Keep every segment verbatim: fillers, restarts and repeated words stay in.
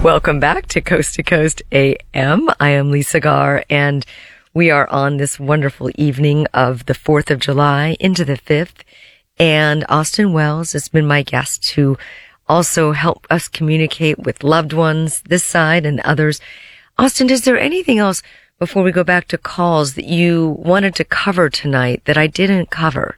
Welcome back to Coast to Coast A M. I am Lisa Garr, and we are on this wonderful evening of the fourth of July into the fifth. And Austin Wells has been my guest to also help us communicate with loved ones this side and others. Austin, is there anything else before we go back to calls that you wanted to cover tonight that I didn't cover?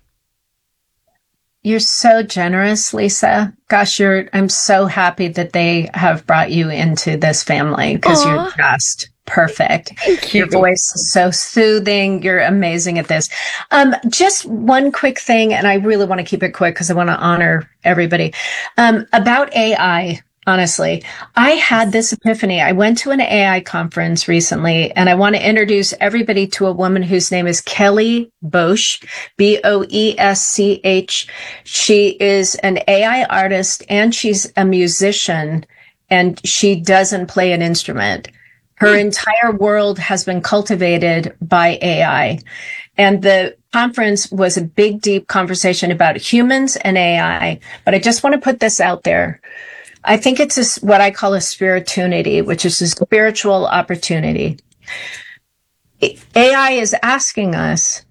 You're so generous, Lisa. Gosh, you're, I'm so happy that they have brought you into this family because you're just perfect. Thank you. Your voice is so soothing. You're amazing at this. Um, just one quick thing, and I really want to keep it quick because I want to honor everybody. Um, about A I. Honestly, I had this epiphany. I went to an A I conference recently, and I want to introduce everybody to a woman whose name is Kelly Boesch, B O E S C H. She is an A I artist, and she's a musician, and she doesn't play an instrument. Her entire world has been cultivated by A I. And the conference was a big, deep conversation about humans and A I. But I just want to put this out there. I think it's a, what I call a spiritunity, which is a spiritual opportunity. A I is asking us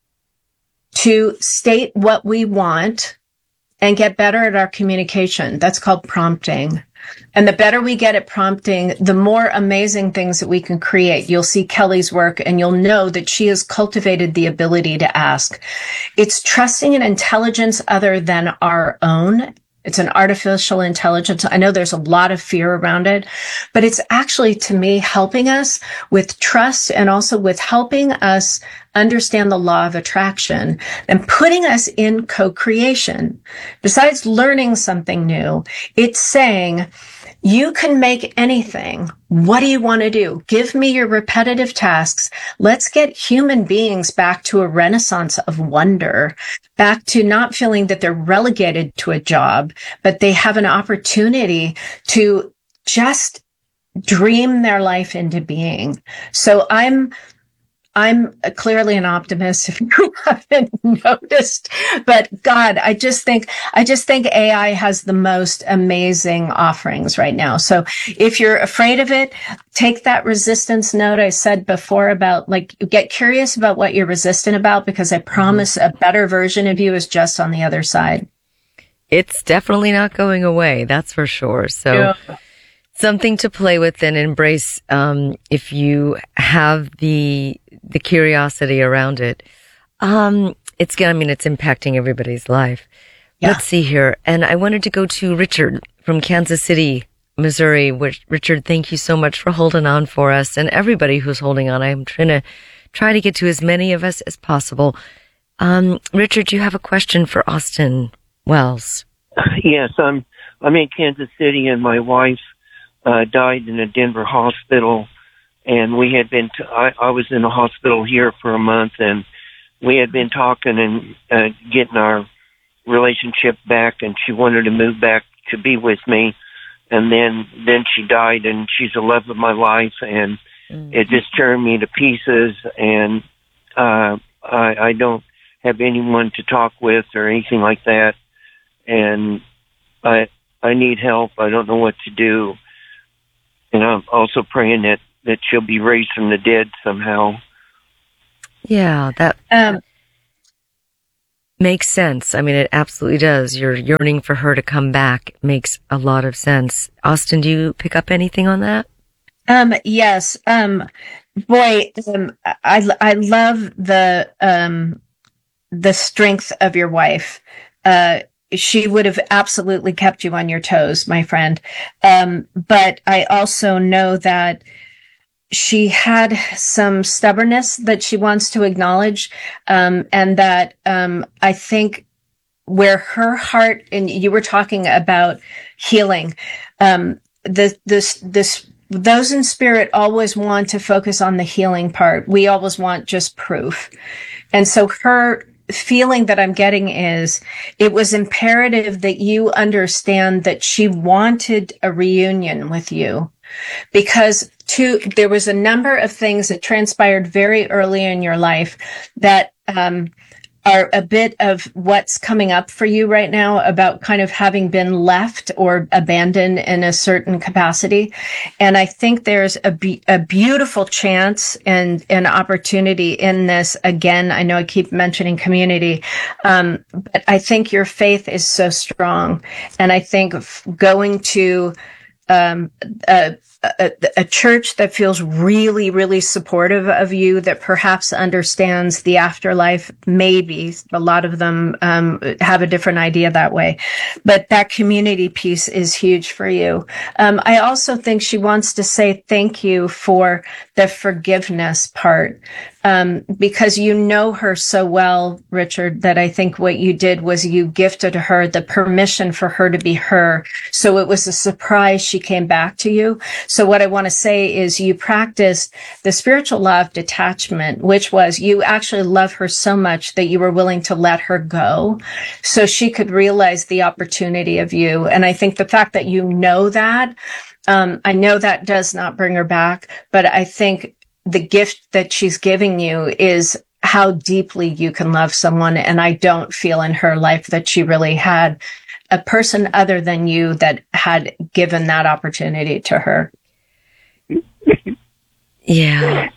to state what we want and get better at our communication. That's called prompting. And the better we get at prompting, the more amazing things that we can create. You'll see Kelly's work and you'll know that she has cultivated the ability to ask. It's trusting an intelligence other than our own. It's an artificial intelligence. I know there's a lot of fear around it, but it's actually, to me, helping us with trust and also with helping us understand the law of attraction and putting us in co-creation. Besides learning something new, it's saying, you can make anything. What do you want to do? Give me your repetitive tasks. Let's get human beings back to a renaissance of wonder, back to not feeling that they're relegated to a job, but they have an opportunity to just dream their life into being. So I'm I'm clearly an optimist, if you haven't noticed. But God, I just think, I just think A I has the most amazing offerings right now. So if you're afraid of it, take that resistance note I said before about, like, get curious about what you're resistant about, because I promise a better version of you is just on the other side. It's definitely not going away. That's for sure. So. Yeah. Something to play with and embrace, um, if you have the, the curiosity around it. Um, it's, I mean, it's impacting everybody's life. Yeah. Let's see here. And I wanted to go to Richard from Kansas City, Missouri. Which, Richard, thank you so much for holding on for us and everybody who's holding on. I'm trying to try to get to as many of us as possible. Um, Richard, you have a question for Austin Wells. Yes, I'm, I'm in Kansas City and my wife Uh, died in a Denver hospital, and we had been, t- I, I was in a hospital here for a month, and we had been talking and uh, getting our relationship back, and she wanted to move back to be with me, and then, then she died, and she's the love of my life, and mm-hmm. it just turned me to pieces, and uh, I, I don't have anyone to talk with or anything like that, and I, I need help. I don't know what to do. And I'm also praying that, that she'll be raised from the dead somehow. Yeah, that um, makes sense. I mean, it absolutely does. You're yearning for her to come back. It makes a lot of sense. Austin, do you pick up anything on that? Um, yes. Um, boy, um, I, I love the, um, the strength of your wife. Uh, She would have absolutely kept you on your toes, my friend. Um, but I also know that she had some stubbornness that she wants to acknowledge. Um, and that, um, I think where her heart, and you were talking about healing, um, the, this, this, those in spirit always want to focus on the healing part. We always want just proof. And so her feeling that I'm getting is it was imperative that you understand that she wanted a reunion with you, because two, there was a number of things that transpired very early in your life that, um, are a bit of what's coming up for you right now about kind of having been left or abandoned in a certain capacity. And I think there's a, be- a beautiful chance and an opportunity in this. Again, I know I keep mentioning community, um, but I think your faith is so strong. And I think going to um, a, a, a church that feels really, really supportive of you, that perhaps understands the afterlife. Maybe a lot of them um, have a different idea that way, but that community piece is huge for you. Um, I also think she wants to say thank you for the forgiveness part. Um, because you know her so well, Richard, that I think what you did was you gifted her the permission for her to be her. So it was a surprise she came back to you. So what I want to say is you practiced the spiritual law of detachment, which was you actually love her so much that you were willing to let her go so she could realize the opportunity of you. And I think the fact that you know that, um, I know that does not bring her back, but I think the gift that she's giving you is how deeply you can love someone. And I don't feel in her life that she really had a person other than you that had given that opportunity to her. Yeah.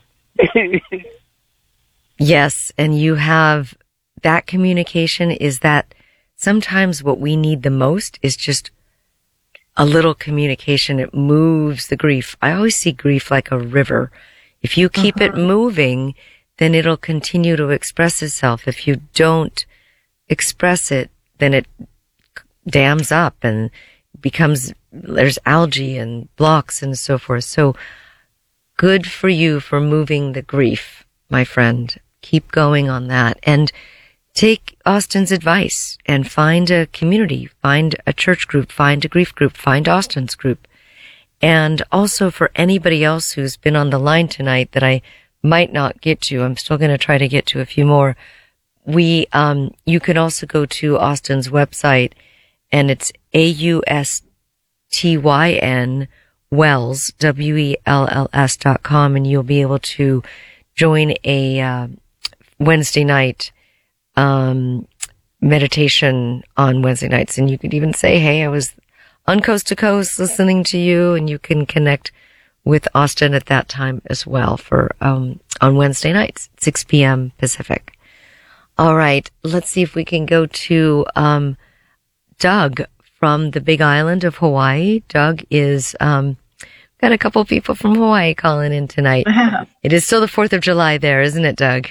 Yes. And you have that communication is that sometimes what we need the most is just a little communication. It moves the grief. I always see grief like a river. If you keep uh-huh. it moving, then it'll continue to express itself. If you don't express it, then it dams up and becomes, there's algae and blocks and so forth. So good for you for moving the grief, my friend. Keep going on that and take Austin's advice and find a community, find a church group, find a grief group, find Austin's group. And also for anybody else who's been on the line tonight that I might not get to, I'm still going to try to get to a few more. We, um, you can also go to Austin's website and it's A U S T Y N Wells, W E L L S dot com, and you'll be able to join a, uh, Wednesday night, um, meditation on Wednesday nights. And you could even say, hey, I was on Coast to Coast listening to you, and you can connect with Austin at that time as well for, um, on Wednesday nights, six p.m. Pacific. All right. Let's see if we can go to, um, Doug from the Big Island of Hawaii. Doug is, um, got a couple people from Hawaii calling in tonight. It is still the fourth of July there, isn't it, Doug?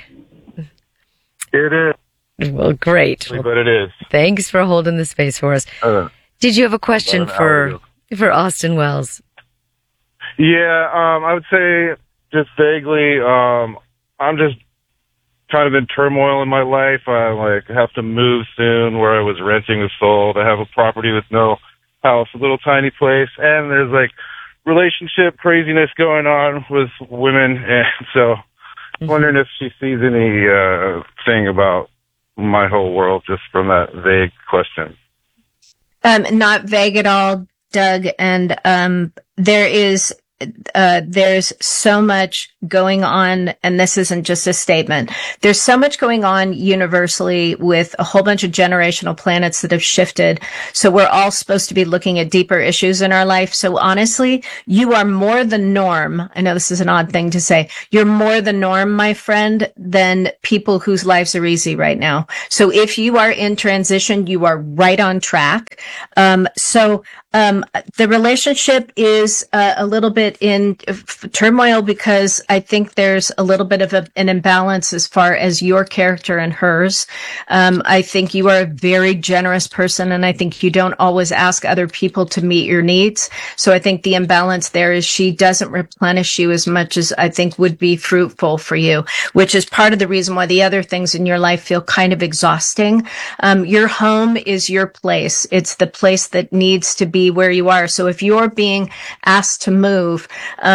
It is. Well, great. But it is. Thanks for holding the space for us. Uh, Did you have a question for for Austin Wells? Yeah, um, I would say just vaguely, um, I'm just kind of in turmoil in my life. I like have to move soon where I was renting is sold. I have a property with no house, a little tiny place, and there's like relationship craziness going on with women, and so I'm wondering if she sees any uh, thing about my whole world just from that vague question. Um, not vague at all, Doug. And um, there is uh, there's so much going on, and this isn't just a statement. There's so much going on universally with a whole bunch of generational planets that have shifted. So we're all supposed to be looking at deeper issues in our life. So honestly, you are more the norm. I know this is an odd thing to say. You're more the norm, my friend, than people whose lives are easy right now. So if you are in transition, you are right on track. Um, so Um, the relationship is uh, a little bit in f- turmoil because I think there's a little bit of a, an imbalance as far as your character and hers. Um, I think you are a very generous person, and I think you don't always ask other people to meet your needs. So I think the imbalance there is she doesn't replenish you as much as I think would be fruitful for you, which is part of the reason why the other things in your life feel kind of exhausting. Um, your home is your place. It's the place that needs to be where you are. So if you're being asked to move, um,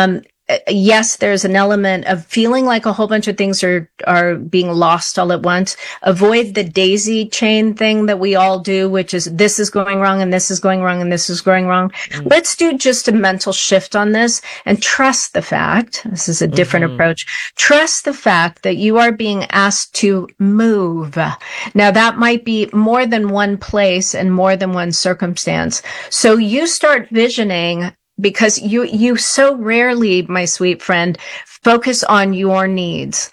yes, there's an element of feeling like a whole bunch of things are, are being lost all at once. Avoid the daisy chain thing that we all do, which is this is going wrong and this is going wrong and this is going wrong. Mm-hmm. Let's do just a mental shift on this and trust the fact, this is a different mm-hmm. approach, trust the fact that you are being asked to move. Now that might be more than one place and more than one circumstance. So you start visioning, because you, you so rarely, my sweet friend, focus on your needs.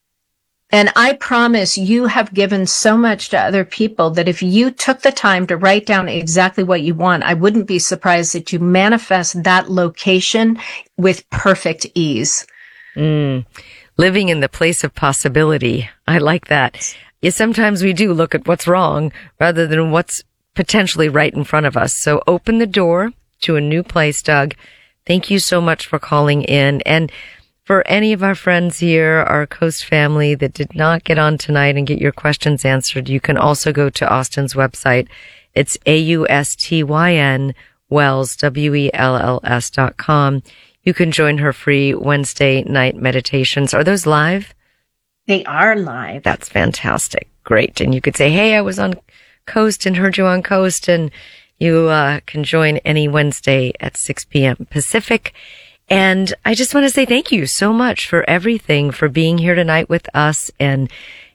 And I promise you have given so much to other people that if you took the time to write down exactly what you want, I wouldn't be surprised that you manifest that location with perfect ease. Mm. Living in the place of possibility. I like that. Yeah, sometimes we do look at what's wrong rather than what's potentially right in front of us. So open the door to a new place, Doug. Thank you so much for calling in. And for any of our friends here, our Coast family that did not get on tonight and get your questions answered, you can also go to Austin's website. It's A U S T Y N Wells, W E L L S dot com. You can join her free Wednesday night meditations. Are those live? They are live. That's fantastic. Great. And you could say, hey, I was on Coast and heard you on Coast, and you uh, can join any Wednesday at six p.m. Pacific. And I just want to say thank you so much for everything, for being here tonight with us and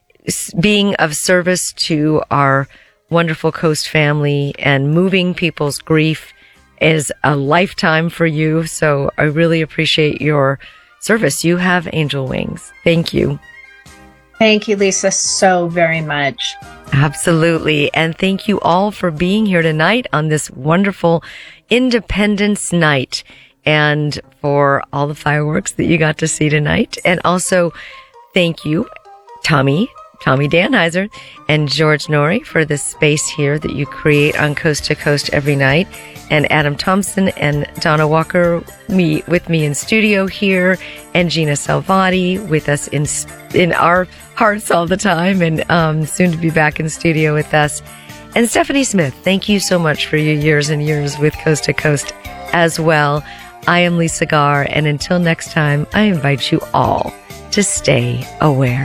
being of service to our wonderful Coast family. And moving people's grief is a lifetime for you. So I really appreciate your service. You have angel wings. Thank you. Thank you, Lisa, so very much. Absolutely. And thank you all for being here tonight on this wonderful Independence Night, and for all the fireworks that you got to see tonight. And also thank you, Tommy, Tommy Danheiser and George Norrie, for this space here that you create on Coast to Coast every night. And Adam Thompson and Donna Walker me with me in studio here, and Gina Salvati with us in in our hearts all the time, and um, soon to be back in studio with us. And Stephanie Smith, thank you so much for your years and years with Coast to Coast as well. I am Lisa Garr, and until next time, I invite you all to stay aware.